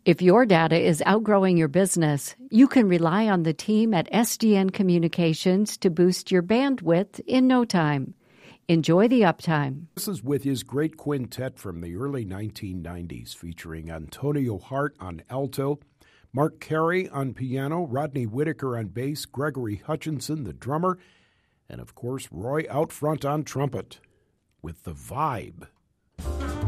If your data is outgrowing your business, you can rely on the team at SDN Communications to boost your bandwidth in no time. Enjoy the uptime. This is with his great quintet from the early 1990s, featuring Antonio Hart on alto, Mark Carey on piano, Rodney Whitaker on bass, Gregory Hutchinson, the drummer, and of course Roy out front on trumpet with The Vibe.